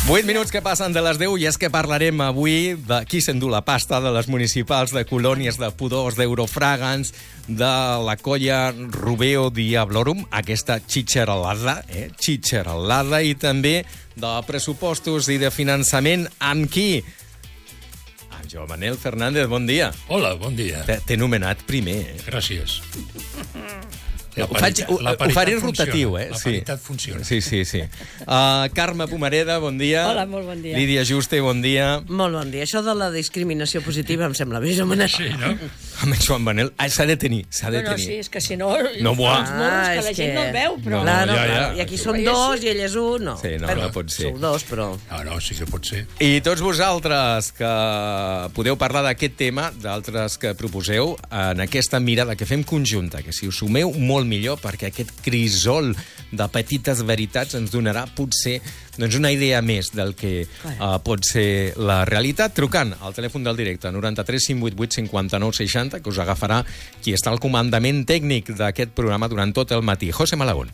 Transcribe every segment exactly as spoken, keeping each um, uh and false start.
vuit minuts que passen de les deu i és que parlarem avui de qui s'endú la pasta, de les municipals, de colònies, de pudors, d'eurofragans, de la colla Rubeo Diablorum, aquesta xitxaralada, eh? xitxaralada, i també de pressupostos i de finançament amb qui? En Joan Manel Fernández, bon dia. Hola, bon dia. T'he nomenat primer. Eh? Gràcies. Ho, faig, ho, ho faré rotatiu, eh? La paritat funciona. Sí, sí, sí. Uh, Carme Pomareda, bon dia. Hola, molt bon dia. Lídia Juste, bon dia. Molt bon dia. Això de la discriminació positiva em sembla bé, Joan Manel. Sí, no? Home, Joan Manel, ah, s'ha de tenir, s'ha de No, no, tenir. sí, és que si no... No, buah. Els morros, Ah, que la és gent que- no el veu, però... No, no, Claro, ja, ja. claro. I aquí som Ella dos sí. i ell és un, no. Sí, no, Però no pot ser. Sou dos, però... No, no, sí que pot ser. I tots vosaltres que podeu parlar d'aquest tema, d'altres que proposeu, en aquesta mirada que fem conjunta, que si us sumeu molt millor, perquè aquest crisol de petites veritats ens donarà potser doncs, una idea més del que uh, pot ser la realitat, trucant al telèfon del directe noranta-tres cinc vuit vuit cinquanta-nou seixanta, que us agafarà qui està al comandament tècnic d'aquest programa durant tot el matí, José Malagón.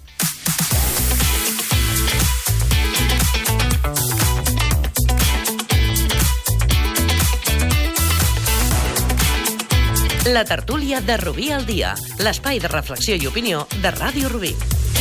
La tertúlia de Rubí al dia, l'espai de reflexió i opinió de Ràdio Rubí.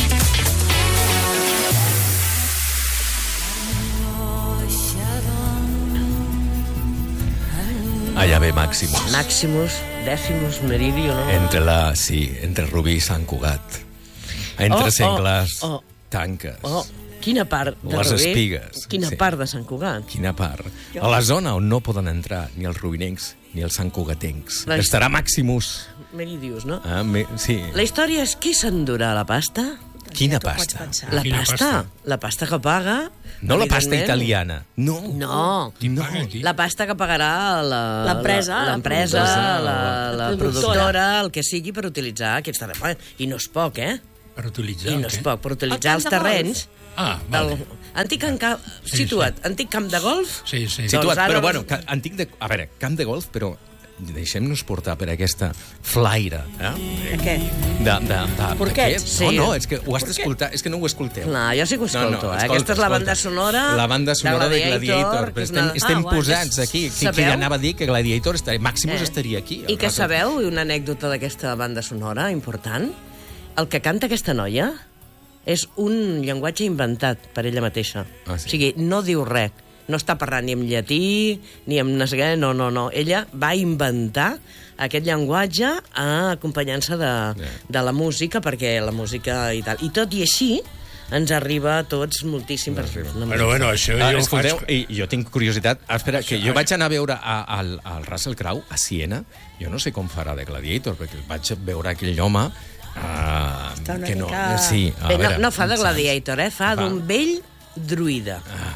Allà ve Maximus. Maximus, Decimus, Meridio, no? Entre la... Sí, entre Rubí i Sant Cugat. Entre Oh, senglars, oh, oh. tanques. Oh, quina part de Les Rubí? espigues, Quina sí. part de Sant Cugat? Quina part? A la zona on no poden entrar ni els rubinencs ni els santcugatencs. La- Estarà Maximus. Meridius, no? Ah, me... Sí. La història és qui s'endurà la pasta? Quina Tu pots pasta? pensar. La Quina pasta? pasta? La pasta que paga... No la pasta evidentment. italiana. No. No. Qui paga aquí? La pasta que pagarà la- L'empresa, la- la l'empresa, productora. la, la, La productora, productora. el que sigui per utilitzar aquests terrenys. I no és poc, eh? Per utilitzar I no el és què? poc, per utilitzar El els camp de golf. terrenys Ah, del vale. antic en camp, Sí, situat, sí. antic camp de golf. Sí, sí. Doncs Situat, ara però no- bueno, ca- antic de... A veure, camp de golf, però deixem-nos portar per aquesta flaire, eh? De què? De, de, de, Porquets? d'aquest. Sí. No, no, és que ho has d'escoltar, és que no ho escolteu. No, jo sí que ho escolto, No, no, eh? escolta, Aquesta és la escolta. banda sonora La banda sonora de Gladiator. que Però és estem, una- estem Ah, bueno, posats aquí. Qui, qui sabeu? anava a dir que Gladiator estaria... Maximus Eh? estaria aquí. I que sabeu una anècdota d'aquesta banda sonora important? El que canta aquesta noia és un llenguatge inventat per ella mateixa. Ah, sí? O sigui, no diu res. No està parlant ni en llatí, ni en no sé què, no, no, no. Ella va inventar aquest llenguatge eh, acompanyant-se de, Yeah. de la música, perquè la música i tal. I tot i així, ens arriba a tots moltíssim. Per... Però bueno, això Ah, jo ho escolteu, faig... i jo tinc curiositat. Ah, espera, que jo vaig anar a veure a, al, al Russell Crowe, a Siena. Jo no sé com farà de Gladiator, perquè vaig veure aquell home... Uh, Està una que no, mica- sí, a Bé, no, veure, no fa de saps? Gladiator, eh? Fa Va. d'un vell druida. Ah,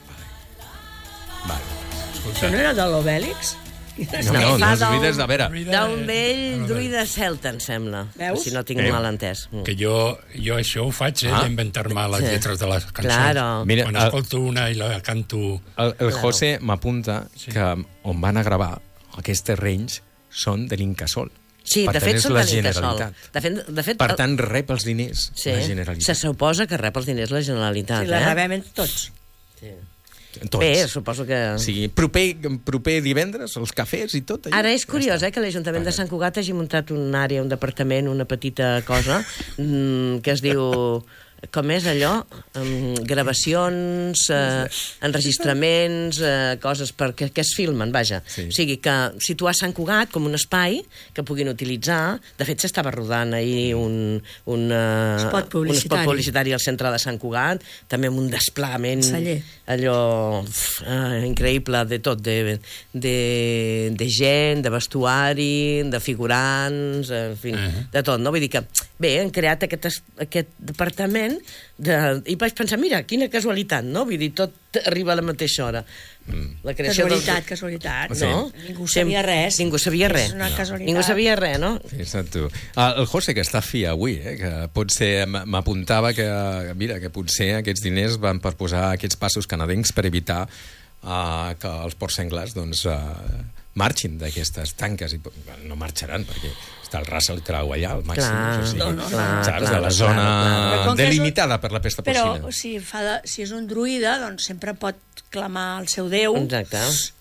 vale. Això no era de l'Obèlix? No, No, no, no, fa és d'un- oblides, a veure. D'un vell druida celta, em sembla. Veus? Si no tinc Eh. mal entès. Mm. Que jo, jo això ho faig, eh, Ah. d'inventar-me les Sí. lletres de les cançons. Claro. Mira, Quan el- escolto una i la canto... El, el José m'apunta que on van a gravar aquests terrenys són de l'Incasol. Sí, Per de tant, fet és són la de l'Incasol. Generalitat. De fet, de fet, Per el- tant, rep els diners sí, la se Generalitat. suposa que rep els diners la Generalitat. Si la eh? rebem tots. Sí. Tots. Bé, suposo que... Sí, proper, proper divendres, els cafès i tot. allò. Ara és curiós, eh, que l'Ajuntament de Sant Cugat hagi muntat un àrea, un departament, una petita cosa, mm, que es diu... Com és allò? Um, gravacions, eh, enregistraments, eh, coses per, que, que es filmen, vaja. Sí. O sigui, que situar Sant Cugat com un espai que puguin utilitzar... De fet, s'estava rodant ahir un, un, uh, Spot publicitari. un spot publicitari al centre de Sant Cugat, també amb un desplegament Celler. allò uf, eh, increïble de tot, de, de, de gent, de vestuari, de figurants, en fi, uh -huh. de tot, no? Vull dir que, bé, han creat aquest, es- aquest departament de, i vaig pensar, mira, quina casualitat, no? Vull dir, tot arriba a la mateixa hora. Mm. La creació Casualitat, del... casualitat. No? Ningú sabia res. Ningú sabia res. És una casualitat. Ningú sabia res, no? Fixa't tu. Ah, el José, que està fi avui, eh, que potser m- m'apuntava que, mira, que potser aquests diners van per posar aquests passos canadencs per evitar uh, que els ports senglars doncs, uh, marxin d'aquestes tanques. I no marxaran, perquè està el Russell Crowe allà, al màxim. Clar, Això sí, no, no, clar, saps? clar, De la clar, zona clar, clar. delimitada per la pesta Però porcina. si, fa de, si és un druida, doncs sempre pot clamar al seu déu Exacte.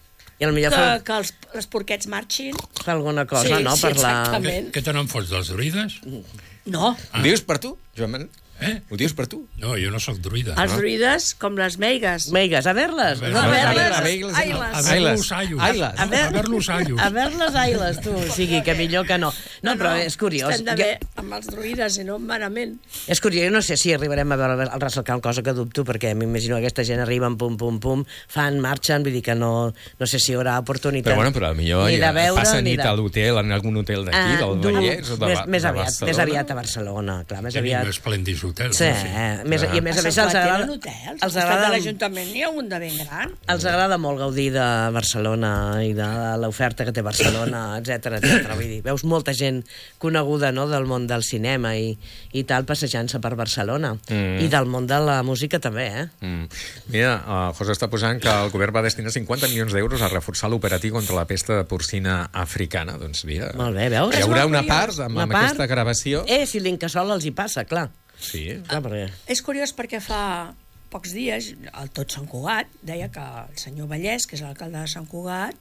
I potser que, fa, que els, els porquets marxin. fa alguna cosa, Sí, no? sí, Per la... exactament. Què te n'en fots, dels druides? No, Ho dius per tu, Joan Manuel? Eh? Ho dius per tu? No, jo no sóc druida. els druides, com les meigues. Meigues, a ver-les. A No, ver-les. a ver-les. A ver-les. Ailes. A ver-los aios. Ailes. A ver- A ver-los aios. A ver-les ailes, tu. O sigui, que millor que no. No, però és curiós. Estem de bé amb els druides i no merament. És curiós, jo no sé si arribarem a veure el Russell Crowe, cosa que dubto, perquè m'imagino que aquesta gent arriben, pum, pum, pum, fan, marxen, vull dir que no, no sé si hi haurà oportunitat Però bueno, però potser ni de ja veure, passa ni nit de... a l'hotel, en algun hotel d'aquí, Ah, del d'un- Vallès o de, més, Ba- més de aviat, Barcelona. més aviat a Barcelona, clar, més Tenim aviat... esplèndids hotels. Sí, no? eh? més, i a més a A més Sant els Quat agrada... tenen hotels. Al Els costat agrada, de l'Ajuntament n'hi ha un de ben gran. els agrada molt gaudir de Barcelona i de l'oferta que té Barcelona, etcètera, etcètera. Vull dir, veus molta gent coneguda, no?, del món del cinema i, i tal, passejant-se per Barcelona. Mm. I del món de la música també, eh? Mm. Mira, el José està posant que el govern va destinar cinquanta milions d'euros a reforçar l'operatiu contra la pesta porcina africana. Doncs mira, Molt bé, veus? hi És haurà molt una curiós. part amb, Una amb part. aquesta gravació. Eh, si l'Incasol els hi passa, clar. Sí. clar perquè... És curiós perquè fa pocs dies, el tot Sant Cugat deia que el senyor Vallès, que és l'alcalde de Sant Cugat,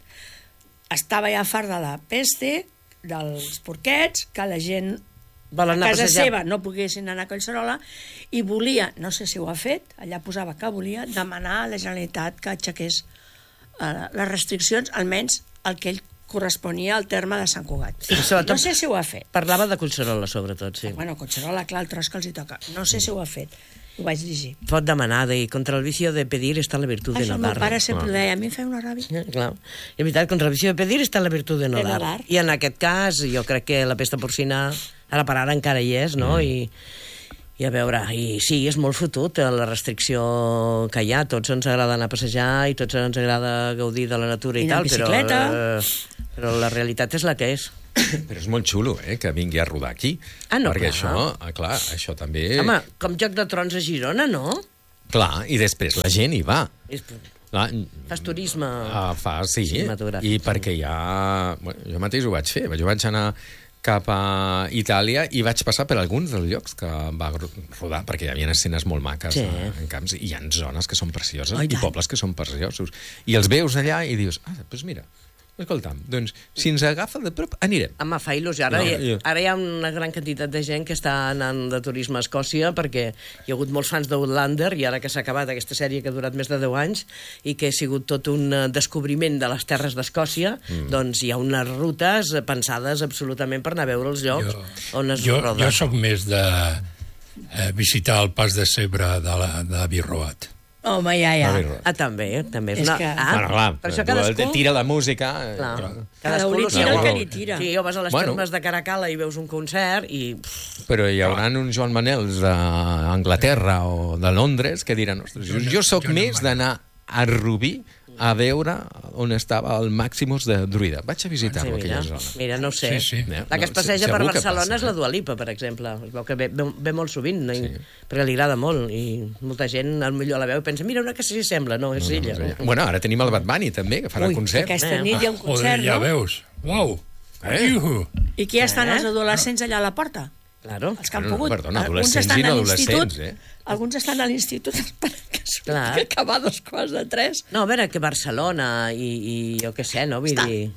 estava ja fart de la peste, dels porquets, que la gent Vol a anar a casa passejar. seva no poguessin anar a Collserola, i volia, no sé si ho ha fet, allà posava que volia, demanar a la Generalitat que aixequés eh, les restriccions, almenys el que ell corresponia al terme de Sant Cugat. Sí, sobretot- No sé si ho ha fet. Parlava de Collserola, sobretot, sí. Bueno, Collserola, clar, el tros que els hi toca. No sé si ho ha fet. Ho vaig llegir. Pot demanar, de contra el vicio de pedir està la virtud de Això no el meu dar. pare sempre ho deia, a mi em feia una ràbia. Eh, clar. I és veritat, contra el vicio de pedir està la virtud de no, De no dar. dar. I en aquest cas, jo crec que la pesta porcina, ara per ara encara hi és, no? Mm. I, I a veure, i sí, és molt fotut eh, la restricció que hi ha. Tots ens agrada anar a passejar i tots ens agrada gaudir de la natura i, I anar tal, en bicicleta. però, eh, però la realitat és la que és. Però és molt xulo, eh, que vingui a rodar aquí. Ah, no, Perquè clar. això, ah, clar, això també... Home, com Joc de Trons a Girona, no? Clar, i després la gent hi va. És... Clar, Fas turisme... Uh, fa, sí, cinematogràfic, i perquè hi ha... Bueno, jo mateix ho vaig fer. Jo vaig anar cap a Itàlia i vaig passar per alguns dels llocs que va rodar, perquè hi havia escenes molt maques Sí. eh, en camps, i hi ha zones que són precioses Oh, i i tant. pobles que són preciosos. I els veus allà i dius, ah, doncs mira, escolta'm, doncs si ens agafa de prop, anirem. Home, fa il·lusió. Ara, No, hi, jo- ara hi ha una gran quantitat de gent que està anant de turisme a Escòcia perquè hi ha hagut molts fans d'Outlander i ara que s'ha acabat aquesta sèrie que ha durat més de deu anys i que ha sigut tot un eh, descobriment de les terres d'Escòcia, mm. doncs hi ha unes rutes pensades absolutament per anar a veure els llocs Jo- on es Jo, roda. jo sóc més de eh, visitar el Pas de Cebre de, la, de Birroat. Home, ja, ja. A veure. Ah, també, també. És, És una... que- Ah, bueno, clar, per això tu cadascú... tira la música... eh, Clar. clar. Cadascú Li el tira seu. el que li tira. Sí, jo vas a les Bueno. termes de Caracalla i veus un concert i... Pff, Però hi haurà uns Joan Manels d'Anglaterra o de Londres que diran, ostres, jo, jo sóc Jo no més Manel. d'anar a Rubí a veure on estava el Maximus de Druida. Vaig a visitar-lo, sí, mira, aquella zona. mira, no ho sé. Sí, sí. Eh, La que es no, passeja segur per que Barcelona passa, és la eh? Dua Lipa, per exemple. Es veu que ve, ve, ve molt sovint, no? I, Sí. perquè li agrada molt, i molta gent al millor la veu i pensa, mira, una que s'hi sembla, no, és ella. No, no, bueno, ara tenim el Bad Bunny, també, que farà Ui, concert. Aquesta Eh, nit hi ha un Joder, concert, ja no? veus. Uau! Eh? Iuhu! I qui estan Eh? els adolescents allà a la porta? Claro. Els que han Bueno, pogut. perdona, Alguns adolescents estan i no a adolescents, l'institut, eh? Alguns estan a l'institut esperant que surti, Clar. que acaba a dos quarts de tres. No, a veure, que Barcelona i, i jo què sé, no? Vull Està. dir,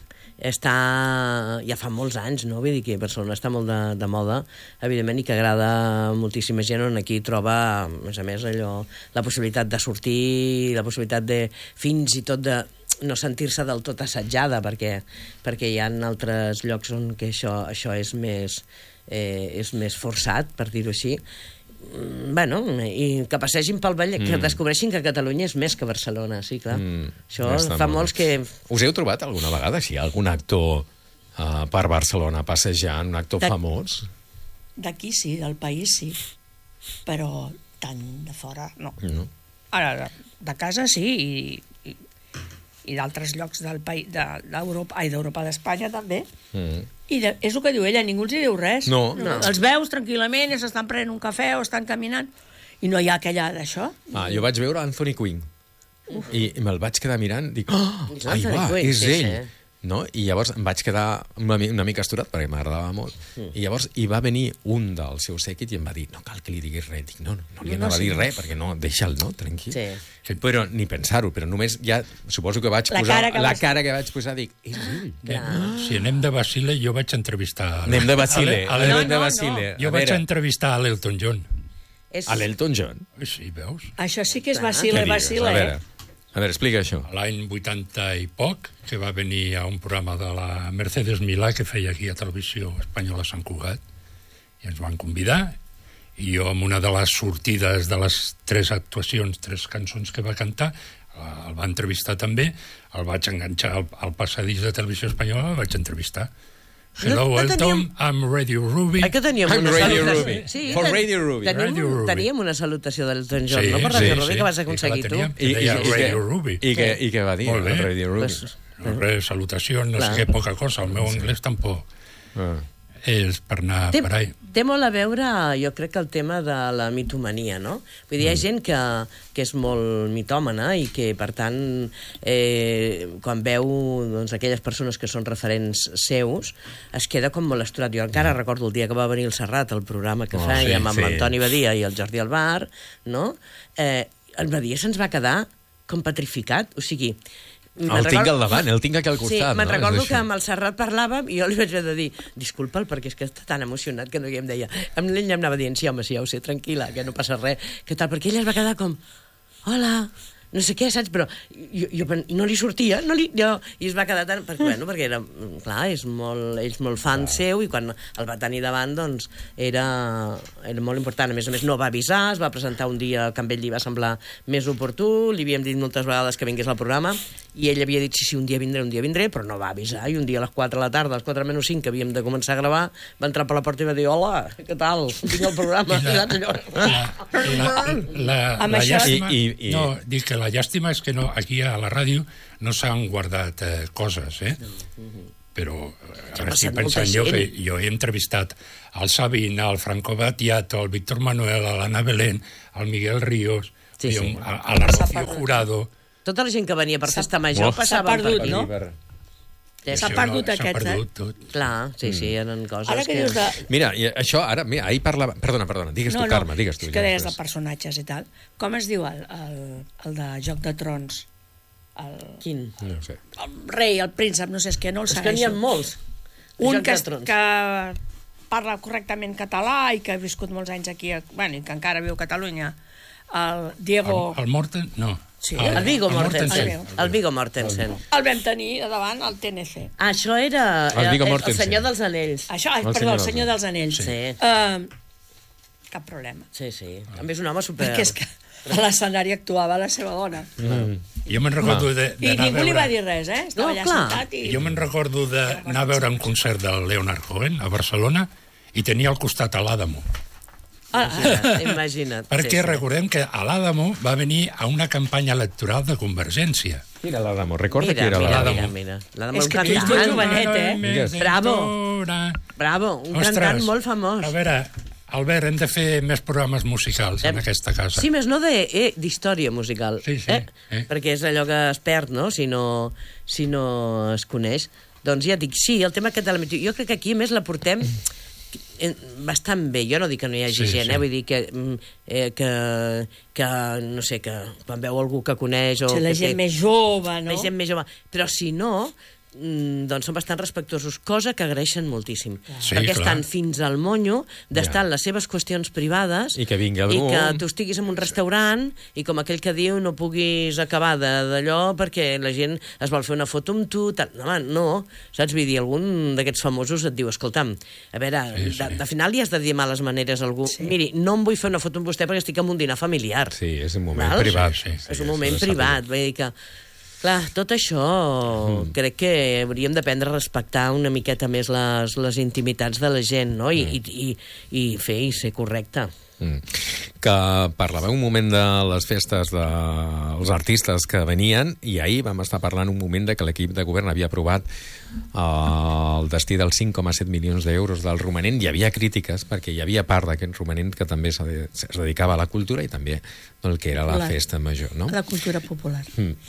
està... ja fa molts anys, no? Vull dir que Barcelona està molt de, de moda, evidentment, i que agrada a moltíssima gent, on aquí troba, a més a més, allò, la possibilitat de sortir, la possibilitat de, fins i tot de no sentir-se del tot assetjada, perquè, perquè hi ha altres llocs on que això, això és més, eh, és més forçat, per dir-ho així. Mm, bueno, i que passegin pel Vallès, mm. que descobreixin que Catalunya és més que Barcelona, sí, clar. Mm, Això està fa molt molts bé. que... Us heu trobat alguna vegada, si hi ha algun actor uh, per Barcelona passejant, un actor De- famós? D'aquí sí, del país sí, però tant de fora no. No. Ara, de, de casa sí, i, i, i d'altres llocs del país, d'Europa, ai, d'Europa, d'Espanya també. Mm. I de, és el que diu ella, ningú els hi diu res. No. No. Els veus tranquil·lament, i s'estan prenent un cafè o estan caminant, i no hi ha aquella d'això. Ah, jo vaig veure Anthony Quinn i, i me'l vaig quedar mirant, dic, oh, És ai, Anthony va, Quinn, és sí, ell. sí. no? I llavors em vaig quedar una, una mica esturat perquè m'agradava molt. Mm. I llavors hi va venir un dels seus sèquits i em va dir, no cal que li diguis res. Dic, no, no, no li No, anava sí. a dir res, perquè no, deixa'l, no? Tranquil. Sí. Sí. Però ni pensar-ho, però només ja, suposo que vaig La posar... cara que la vas- cara que vaig posar, dic, és ell. Si anem de Basile, jo vaig entrevistar... Anem de Basile, a l'E- a l'E- anem de no, no. Basile. Jo A vaig veure, entrevistar a l'Elton John. És... a l'Elton John. Sí, veus? Això sí que és Clar. vacile, Què digues? vacile, A veure, eh? a veure, explica això. L'any vuitanta i poc, que va venir a un programa de la Mercedes Milà que feia aquí a Televisió Espanyola a Sant Cugat, i ens van convidar, i jo amb una de les sortides de les tres actuacions, tres cançons que va cantar, el va entrevistar també, el vaig enganxar al, al passadís de Televisió Espanyola, el vaig entrevistar. Hello, No- no Elton, teníem- I'm Radio Ruby. Eh, que teníem I'm una Radio salutació. Ruby. Sí, For ten- Radio Ruby. Teníem, Radio Ruby. teníem una salutació del Elton John, Sí, no? Per Radio sí, Ruby, sí. que vas I que aconseguir la tu. teníem. I, i, deia i, Radio què- Ruby. I, què, I què va dir, Molt bé. el Radio Ruby? Pues- No, res, salutació, no Clar. sé què, poca cosa. El meu anglès tampoc Ah. és per anar Té, per ahí. té molt a veure, jo crec, que el tema de la mitomania, no? Vull dir, hi ha gent que, que és molt mitòmana i que, per tant, eh, quan veu doncs, aquelles persones que són referents seus, es queda com molt esturat. Jo encara recordo el dia que va venir el Serrat, el programa que Oh, fèiem sí, amb sí. Antoni Badia i el Jordi Albar, no? Eh, el Badia se'ns va quedar com petrificat, o sigui... El me'n tinc recordo- al davant, el tinc aquí al costat. Sí, me'n no? recordo És que això. amb el Serrat parlàvem i jo li vaig haver de dir, disculpa'l, perquè és que està tan emocionat que no, i em deia, amb ell em anava dient, sí, home, sí, ja ho sé, tranquil·la, que no passa res, que tal, perquè ell es va quedar com, hola, no sé què, saps? Però jo, jo pen- no li sortia, no li, jo, i es va quedar tan... Perquè, bueno, perquè era, clar, és molt, és molt fan seu, i quan el va tenir davant, doncs, era, era molt important. A més a més, no va avisar, es va presentar un dia que a ell li va semblar més oportú, li havíem dit moltes vegades que vingués al programa, i ell havia dit, sí, sí, un dia vindré, un dia vindré, però no va avisar, i un dia a les quatre de la tarda, a les quatre menys cinc, que havíem de començar a gravar, va entrar per la porta i va dir, hola, què tal? Vinc al programa. I la- La, la, la, Amb la això- llàstima, I- i- i- no, dic que la llàstima és que no, aquí a la ràdio no s'han guardat eh, coses, eh? Però eh, ara estic passat molta pensant jo que gent. jo he entrevistat al Sabin, al Franco Battiato, al Víctor Manuel, a l'Anna Belén, al Miguel Ríos, Sí, i sí. a, a la S'ha Rocío perdut. Jurado. Tota la gent que venia per festa major Oh. passava S'ha perdut, per aquí. no? I S'ha això perdut S'ha aquest, perdut tot. Clar, sí, sí, eren coses Ara que dius de... Mira, i això ara, mira, ahir parlava... Perdona, perdona, digues tu, Carme, digues tu. és que ja deies de després. personatges i tal. Com es diu el, el, el de Joc de Trons? El, Quin? No ho sé. el rei, el príncep, no sé, és que no el És que n'hi segueixo. ha molts. Un Joc que, de Trons. que parla correctament català i que ha viscut molts anys aquí, a- bueno, i que encara viu a Catalunya. El Diego... El, el Morten, no. Sí, El Viggo Mortensen. El El Viggo Mortensen. El vam tenir a davant al T N C. Ah, això era El Viggo el, el Mortensen. senyor dels anells. Això, ai, El perdó, el senyor senyor dels dels anells. Sí. Uh, cap problema. Sí, sí. També és un home super... Perquè és que a l'escenari actuava la seva dona. Mm. Jo me'n recordo de- I d'anar a ningú li veure... va dir res, eh? Estava No, allà clar. sentat i... Jo me'n recordo d'anar a veure un concert del Leonard Cohen a Barcelona i tenia al costat a l'Adamo. Ah, imagina't. Perquè sí, sí. recordem que a l'Adamo va venir a una campanya electoral de Convergència. Qui era l'Adamo? Recorda Mira, qui era mira, l'Adamo? mira, mira. L'Adamo, És un que tu ets cantant. molt jovenet, eh? Digues. Bravo. Bravo. Bravo, un cantant molt famós. A veure, Albert, hem de fer més programes musicals en Hem- aquesta casa. Sí, més no de, eh, d'història musical. Sí, sí, Eh? eh. Perquè és allò que es perd, no?, si no, si no es coneix. Doncs ja et dic, sí, el tema aquest de la mito... Jo crec que aquí, a més, la portem eh, bastant bé. Jo no dic que no hi hagi Sí, gent, sí. eh? Vull dir que, mm, eh, que, que, no sé, que quan veu algú que coneix... O Si la que gent té- més jove, no? la gent més jove. Però si no, mm, doncs són bastant respectuosos, cosa que agraeixen moltíssim. Sí, perquè clar. estan fins al monyo d'estar Ja. en les seves qüestions privades I que vingui algú. i que tu estiguis en un restaurant i com aquell que diu no puguis acabar de- d'allò perquè la gent es vol fer una foto amb tu. Tal. No, home, no, saps? Vull dir, algun d'aquests famosos et diu, escolta'm, a veure, Sí, sí. de, de final li has de dir males maneres a algú. Sí. Miri, no em vull fer una foto amb vostè perquè estic en un dinar familiar. Sí, és un moment Val? privat. Sí, sí, És un moment s'ha de privat, vull dir que... Clar, tot això mm. crec que hauríem d'aprendre a respectar una miqueta més les, les intimitats de la gent, no? I, mm. i, i, i fer i ser correcte. Mm. Que parlàveu un moment de les festes dels artistes que venien i ahir vam estar parlant un moment de que l'equip de govern havia aprovat uh, el destí dels cinc coma set milions d'euros del romanent. Hi havia crítiques perquè hi havia part d'aquest romanent que també se, es dedicava a la cultura i també el que era la La- festa major, no? La cultura popular. Mm.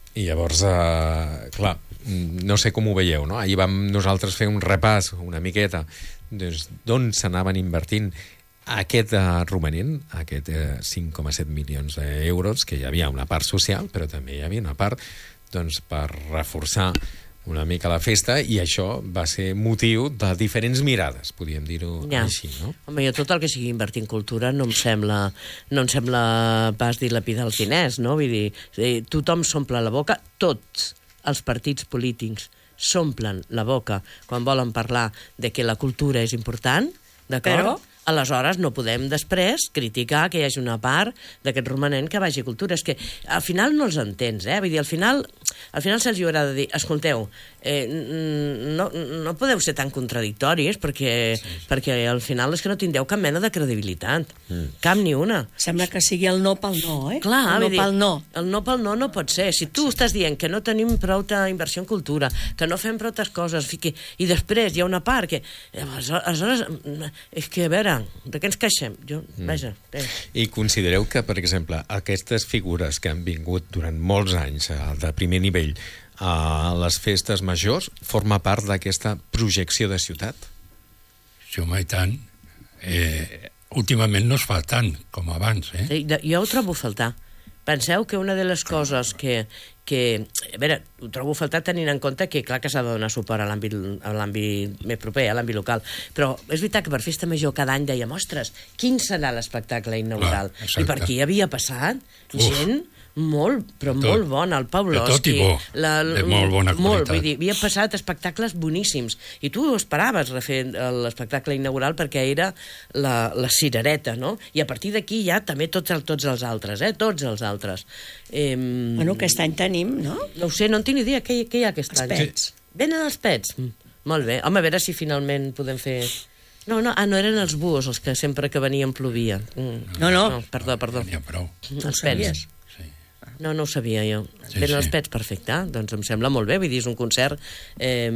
I llavors, eh, clar, no sé com ho veieu, no? Ahir vam nosaltres fer un repàs una miqueta d'on s'anaven invertint aquest uh, romanent, aquest uh, cinc coma set milions d'euros, que hi havia una part social, però també hi havia una part doncs, per reforçar una mica la festa, i això va ser motiu de diferents mirades, podríem dir-ho ja. així, no? Home, jo tot el que sigui invertir en cultura no em sembla, no em sembla pas dilapidar els diners, no? Vull dir, eh, tothom s'omple la boca, tots els partits polítics s'omplen la boca quan volen parlar de que la cultura és important, d'acord? Però aleshores no podem després criticar que hi hagi una part d'aquest romanent que vagi a cultura. És que al final no els entens, eh? Vull dir, al final, al final se'ls haurà de dir, escolteu, eh, no, no podeu ser tan contradictoris perquè, sí, sí. perquè al final és que no tindreu cap mena de credibilitat. Mm. Cap ni una. Sembla que sigui el no pel no, eh? Clar, el no dir, pel no. El no pel no no pot ser. Si tu estàs dient que no tenim prou inversió en cultura, que no fem prou coses, que, i després hi ha una part que... Aleshores, és que, a veure, de què ens queixem? Jo, mm. vaja... Eh. I considereu que, per exemple, aquestes figures que han vingut durant molts anys de primer nivell a les festes majors forma part d'aquesta projecció de ciutat? Sí, home, i tant. Eh, últimament no es fa tant com abans, eh? Sí, jo ho trobo a faltar. Penseu que una de les coses que, que... A veure, ho trobo a faltar tenint en compte que, clar, que s'ha de donar suport a l'àmbit a l'àmbit més proper, a l'àmbit local, però és veritat que per Festa Major cada any dèiem, ostres, quin serà l'espectacle inaugural? Clar, i per aquí havia passat Uf. gent molt, però tot, molt bona, el Pavlovsky. De tot i bo, la, de molt bona qualitat. Molt, vull dir, havia passat espectacles boníssims, i tu esperaves refer l'espectacle inaugural perquè era la, la cirereta, no? I a partir d'aquí ja també tots, el, tots els altres, eh? Tots els altres. Eh, bueno, aquest any tenim, no? No ho sé, no en tinc ni idea. Què, què hi ha aquest els any? Pets. Venen els pets? Mm. Molt bé. Home, a veure si finalment podem fer... No, no, ah, no eren els buos els que sempre que venien plovia. Mm. No, no. no. Perdó, perdó. N'hi ha prou. Els pets. No, no ho sabia jo. Sí, Venen sí. els pets, perfecte. Doncs em sembla molt bé. Vull dir, és un concert eh,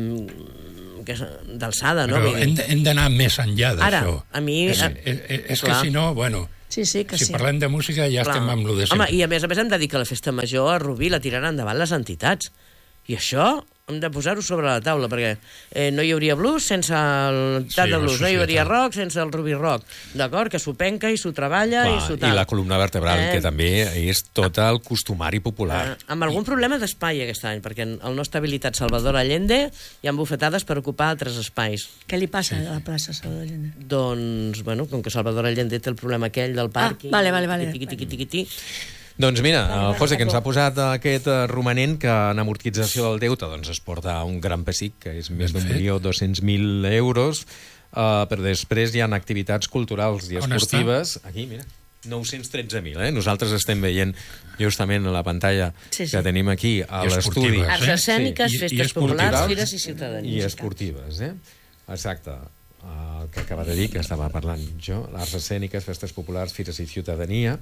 d'alçada, no? Però hem, hem d'anar més enllà d'això. Ara, a mi... És, és, és, és que si no, bueno... Sí, sí, que si sí. parlem de música ja Clar. estem amb lo de sempre. Home, i a més a més hem de dir que la Festa Major a Rubí la tiraran endavant les entitats. I això hem de posar-ho sobre la taula, perquè eh, no hi hauria blues sense el Sí, tat de la blues, no hi hauria societat. rock sense el Rubí Rock, d'acord? Que s'ho penca i s'ho treballa Clar, i s'ho tal. I la columna vertebral, Eh. que també és tot el costumari popular. Eh, amb algun problema d'espai aquest any, perquè el no està habilitat Salvador Allende hi ha bufetades per ocupar altres espais. Què li passa a la plaça Salvador Allende? Doncs, bueno, com que Salvador Allende té el problema aquell del pàrquing... Ah, vale, vale, vale. Tiqui, tiqui, tiqui, tiqui. Doncs mira, el José, que ens ha posat aquest eh, romanent que en amortització del deute doncs es porta un gran pessic, que és més d'un milió dos-cents mil euros, uh, però després hi ha activitats culturals i On esportives. Aquí, mira, nou-cents tretze mil, eh? Nosaltres estem veient justament a la pantalla Sí, sí. que tenim aquí a I l'estudi. esportives, Arts eh? escèniques, Sí. I- i festes esportives. populars, fires i ciutadania. I esportives, eh? Exacte. Uh, el que acaba de dir, que estava parlant jo, arts escèniques, festes populars, fires i ciutadania.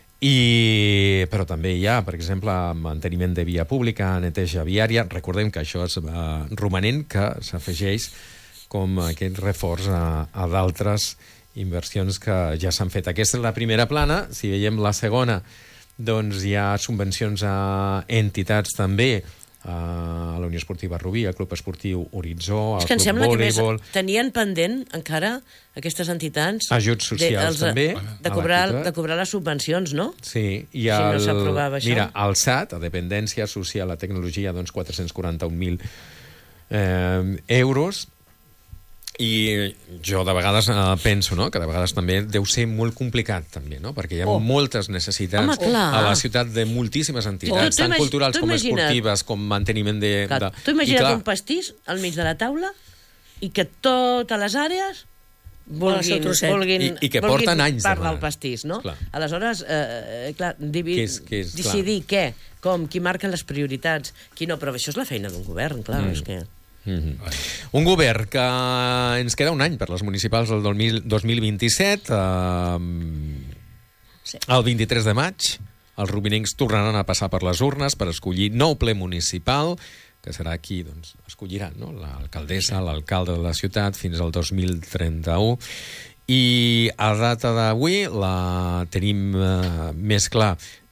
I, però també hi ha, per exemple, manteniment de via pública, neteja viària. Recordem que això és uh, romanent que s'afegeix com aquest reforç a, a d'altres inversions que ja s'han fet. Aquesta és la primera plana. Si veiem la segona, doncs hi ha subvencions a entitats també, a la Unió Esportiva Rubí, al Club Esportiu Horitzó, al És que em Club sembla que més Voleibol, tenien pendent encara aquestes entitats ajuts socials de, els, també, de a cobrar, l'entitat. de cobrar les subvencions, no? Sí, i Si no el, s'aprovava això. mira, el S A T, a Dependència Social a Tecnologia, doncs quatre-cents quaranta-un mil eh, euros. I jo de vegades eh, penso, no?, que de vegades també deu ser molt complicat també, no?, perquè hi ha Oh. moltes necessitats Home, clar. a la ciutat de moltíssimes entitats, Tu- tu tant imagi- culturals tu com imagina't- esportives, com manteniment de... Que, de... tu imagina't I clar, un pastís al mig de la taula i que totes les àrees Vol el seu vulguin, trosset. vulguin, I- i que vulguin porten anys part demanant. del pastís, no? Clar. Aleshores, eh, eh, clar, divi, Que és- que és, clar. decidir què, com, qui marca les prioritats, qui no, però això és la feina d'un govern, clar, mm. és que... Mm-hmm. Un govern que ens queda un any per les municipals del dos mil vint-i-set. Eh, Sí. El vint-i-tres de maig els rubinencs tornaran a passar per les urnes per escollir nou ple municipal, que serà aquí, doncs, escolliran, no?, l'alcaldessa, l'alcalde de la ciutat fins al dos mil trenta-u. I a data d'avui la tenim eh, més clar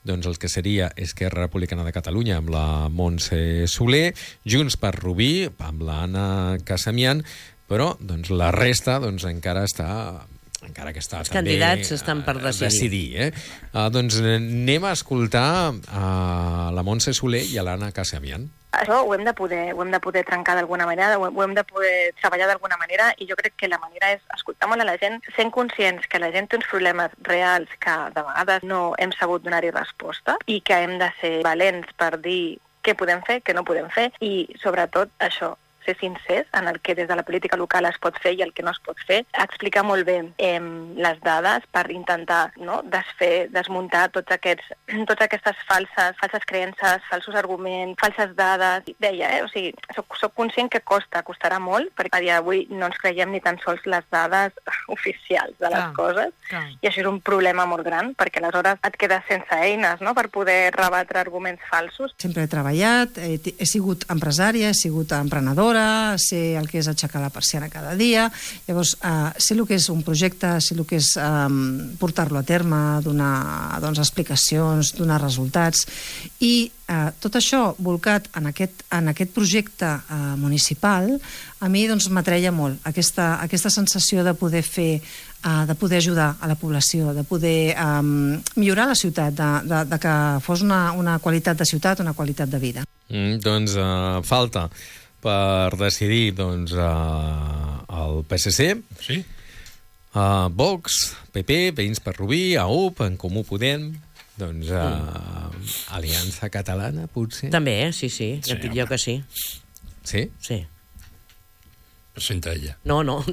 doncs el que seria Esquerra Republicana de Catalunya amb la Montse Soler, Junts per Rubí amb l'Anna Casamian, però doncs, la resta doncs, encara està... encara que està Els també candidats estan per decidir. decidir eh? uh, doncs anem a escoltar a la Montse Soler i a l'Anna Casamian. Això ho hem de poder, ho hem de poder trencar d'alguna manera, ho hem de poder treballar d'alguna manera, i jo crec que la manera és escoltar molt a la gent, sent conscients que la gent té uns problemes reals que de vegades no hem sabut donar-hi resposta i que hem de ser valents per dir què podem fer, què no podem fer, i sobretot això, ser sincers en el que des de la política local es pot fer i el que no es pot fer, explicar molt bé eh, les dades per intentar no, desfer, desmuntar tots aquests, totes aquestes falses, falses creences, falsos arguments, falses dades. Deia, eh? o sigui, soc, soc conscient que costa, costarà molt, perquè a dia d'avui no ens creiem ni tan sols les dades oficials de les clar, coses, clar. I això és un problema molt gran, perquè aleshores et quedes sense eines no? per poder rebatre arguments falsos. Sempre he treballat, he, he sigut empresària, he sigut emprenedora, sé el que és aixecar la persiana cada dia, llavors eh, sé el que és un projecte, sé el que és eh, portar-lo a terme, donar doncs, explicacions, donar resultats, i eh, tot això volcat en aquest, en aquest projecte eh, municipal, a mi doncs, m'atreia molt aquesta, aquesta sensació de poder fer, eh, de poder ajudar a la població, de poder eh, millorar la ciutat, de, de, de que fos una, una qualitat de ciutat, una qualitat de vida. Mm, doncs uh, falta per decidir doncs, uh, el P S C, Sí? uh, Vox, P P, Veïns per Rubí, A U P, En Comú Podem, doncs uh, mm. Aliança Catalana, potser? També, eh? sí, sí, ja Sí, et dic jo home. que sí. Sí? Sí. Presenta ella. No, no.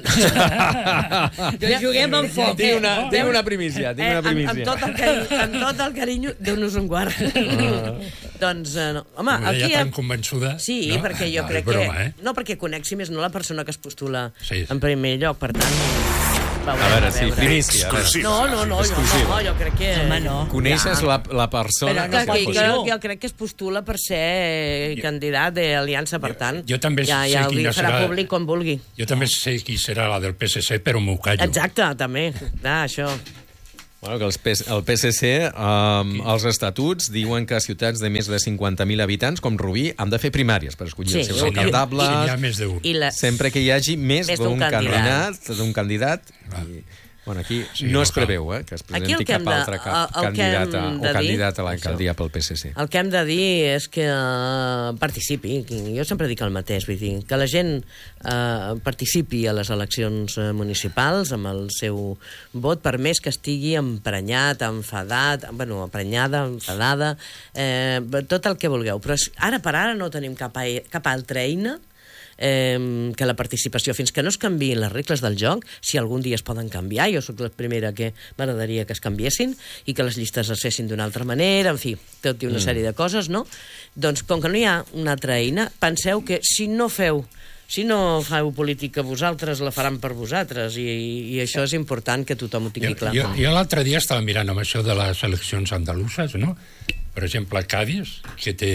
Juguem amb foc. Tinc una, tinc una primícia, tinc una Eh, amb, primícia. amb, tot el carinyo, amb tot el carinyo, Déu-nos un guard. Doncs, eh, no. Home, Ella aquí... tan convençuda... Sí, no? perquè jo no, crec és broma, que... Eh? No, perquè conec, si més no, la persona que es postula Sí, sí. en primer lloc, per tant... A veure, sí, primícia. a veure. No, no, no, jo, no, jo crec que... Home, no. Coneixes la, la persona... Però Que, no que, pot que, ser. que, crec que es postula per ser eh, candidat d'Aliança, per tant... jo també ja, sé ja ho quina dic, farà serà- públic com vulgui. Jo també sé qui serà la del P S C, però m'ho callo. Exacte, també. Ah, això. Bueno, que els P S, el P S C, um, els estatuts diuen que ciutats de més de cinquanta mil habitants, com Rubí, han de fer primàries per escollir Sí, els seus sí. alcaldables, Si n'hi ha més d'un. I la... sempre que hi hagi més, Més d'un d'un candidat. candidat, d'un candidat, i, bueno, aquí Sí, no no es cal. preveu eh, que es Aquí el presenti que hem cap de- altre cap, el- el que hem candidata de o dir- candidat a l'alcaldia pel P S C. El que hem de dir és que uh, participi. Jo sempre dic el mateix, vull dir, que la gent uh, participi a les eleccions uh, municipals amb el seu vot, per més que estigui emprenyat, enfadat, bueno, emprenyada, enfadada, eh, tot el que vulgueu. Però és- ara per ara no tenim cap, a, cap altra eina eh, que la participació, fins que no es canviïn les regles del joc, si algun dia es poden canviar, jo sóc la primera que m'agradaria que es canviessin i que les llistes es fessin d'una altra manera, en fi, tot i una mm. sèrie de coses, no? Doncs com que no hi ha una altra eina, penseu que si no feu si no feu política vosaltres, la faran per vosaltres, i, i això és important que tothom ho tingui Jo, clar. jo, jo l'altre dia estava mirant amb això de les eleccions andaluses, no? Per exemple, Cádiz, que té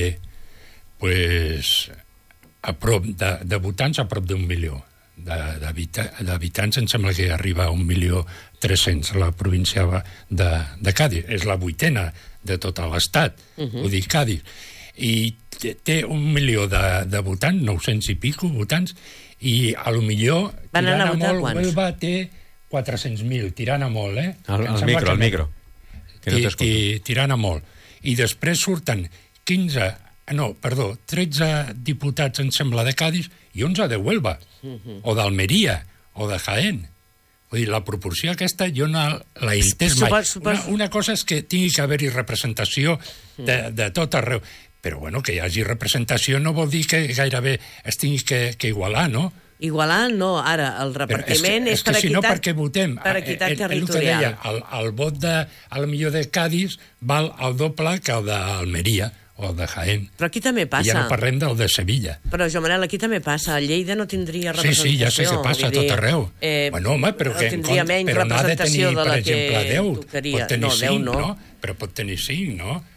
pues, a prop de, de votants a prop d'un milió d'habitants, em sembla que arriba a un milió tres-cents la província de, de Cádiz. És la vuitena de tot l'estat, uh -huh. ho dic Cádiz. I té un milió de, de votants, nou-cents i pico votants, i a lo millor, Van anar a votar molt, quants? Huelva té quatre-cents mil, tirant a molt, eh? El, Em el sembla micro, que el no. micro. Que no Ti- t'escolto. ti- tirant a molt. I després surten quinze, no, perdó, tretze diputats, em sembla, de Cádiz i onze de Huelva, Mhm. o d'Almeria, o de Jaén. Vull dir, la proporció aquesta jo no la he entès mai. Supos- supos- Una, una cosa és que tingui que haver-hi representació de, de tot arreu, però bueno, que hi hagi representació no vol dir que gairebé es tingui que, que igualar, no? Igualar, no, ara, el Però repartiment és, és que, per és que si no, equitat, perquè votem. per equitat Eh, eh, territorial. El que deia, el, el vot de, al millor de Cádiz val el doble que el d'Almeria o el de Jaén. Però aquí també I passa. ja no parlem del de Sevilla. Però, Joan Manel, aquí també passa. A Lleida no tindria Sí, representació. sí, ja sé que passa a vull dir, tot arreu. Eh, bueno, home, però no que en tindria compte, menys però no ha de representació tenir, de la per exemple, que deu. tocaria. Pot tenir no, deu cinc, no. no? Però pot tenir cinc, no?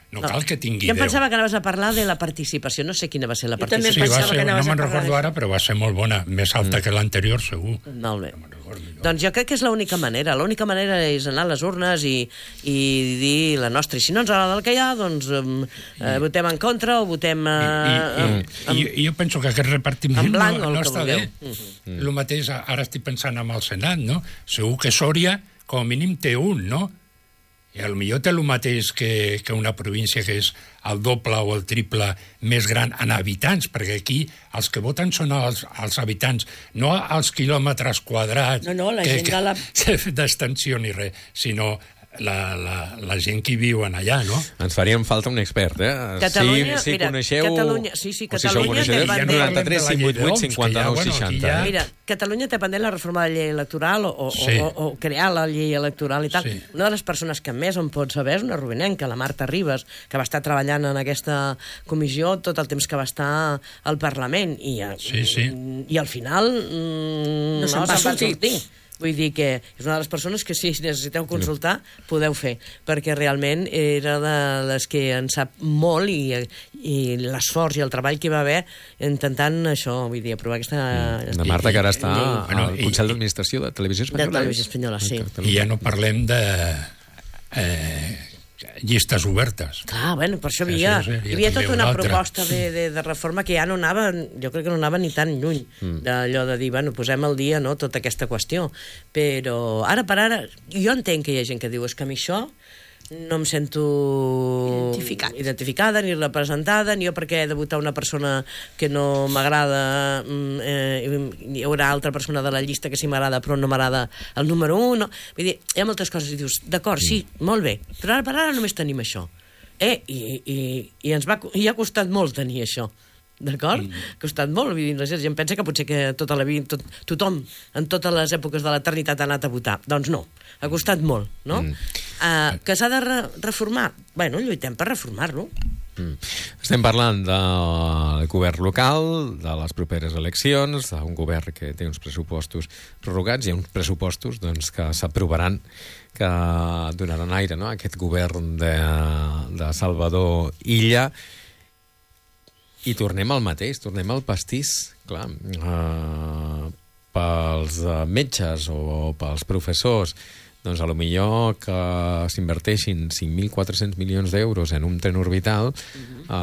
No cal que tingui Jo em deu. pensava que anaves a parlar de la participació. No sé quina va ser la Jo també Sí, participació. va pensava ser, que no anaves a me'n parlar recordo d'això. ara, però va ser molt bona. Més alta que l'anterior, segur. Molt bé. No me'n recordo jo. Doncs jo crec que és l'única manera. L'única manera és anar a les urnes i, i dir la nostra. I si no ens agrada el que hi ha, doncs eh, votem en contra o votem... I, Eh, i, amb, i, i jo penso que aquest repartiment en blanc o no, el no que està vulgueu. bé. Mm. El mateix, ara estic pensant en el Senat, no? Segur que Sòria, com a mínim, té un, no? I potser té el mateix que, que una província que és el doble o el triple més gran en habitants, perquè aquí els que voten són els, els habitants, no els quilòmetres quadrats No, no, la que, gent de la- que, d'extensió ni res, sinó la, la, la gent que viuen allà, no? Ens faríem falta un expert, eh? Catalunya, si, si mira, coneixeu... Catalunya- sí, sí, o si sou Catalunya coneixedors, té noranta-tres, cinc vuit vuit, cinquanta-nou, que ja, bueno, seixanta. aquí ja- Mira, Catalunya té pendent la reforma de la llei electoral o, o, Sí. o, o crear la llei electoral i tal. Sí. Una de les persones que més en pot saber és una rubinenca, la Marta Ribas, que va estar treballant en aquesta comissió tot el temps que va estar al Parlament. I, eh, Sí, sí. i al final mm, No se'n va sortir. Vull dir que és una de les persones que si necessiteu consultar podeu fer, perquè realment era de les que en sap molt i, i l'esforç i el treball que hi va haver intentant això, vull dir, aprovar aquesta... La Marta, que ara està llei. Bueno, al i- Consell d'Administració de Televisió Espanyola. De Televisió Espanyola, sí. I ja no parlem de eh, llistes obertes. Clar, bueno, per això Sí, hi havia, sí, sí, hi havia també tota una una altra. proposta de, de, de reforma que ja no anava, jo crec que no anava ni tan lluny mm. d'allò de dir, bueno, posem al dia no, tota aquesta qüestió. Però ara per ara, jo entenc que hi ha gent que diu és que a mi això no em sento Identificat. identificada ni representada, ni jo perquè he de votar una persona que no m'agrada, mm, eh, hi haurà altra persona de la llista que sí m'agrada però no m'agrada el número un. No? Vull dir, hi ha moltes coses i dius, d'acord, sí, molt bé, però ara per ara només tenim això. Eh, i, i, i ens va, i ha costat molt tenir això. D'acord? Mm. Ha costat molt. Vull dir, la gent pensa que potser que tota la vida, tot, tothom, en totes les èpoques de l'eternitat ha anat a votar. Doncs no, ha costat molt, no? Mm. Uh, que s'ha de re reformar? Bueno, lluitem per reformar-lo. Mm. Estem parlant del govern local, de les properes eleccions, d'un govern que té uns pressupostos prorrogats i uns pressupostos doncs, que s'aprovaran, que donaran aire, no?, a aquest govern de, de Salvador Illa. I tornem al mateix, tornem al pastís. Clar, uh, pels uh, metges o pels professors, doncs a lo millor que s'inverteixin cinc mil quatre-cents milions d'euros en un tren orbital, uh -huh. uh,